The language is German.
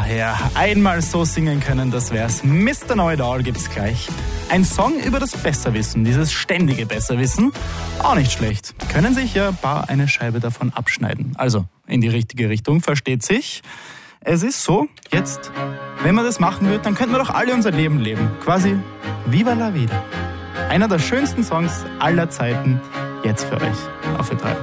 ja, einmal so singen können, das wär's. Mr. Know-it-all gibt's gleich. Ein Song über das Besserwissen, dieses ständige Besserwissen, auch nicht schlecht. Können sich ja ein paar eine Scheibe davon abschneiden. Also in die richtige Richtung, versteht sich. Es ist so, jetzt, wenn man das machen würde, dann könnten wir doch alle unser Leben leben. Quasi Viva la Vida. Einer der schönsten Songs aller Zeiten, jetzt für euch auf Ö3.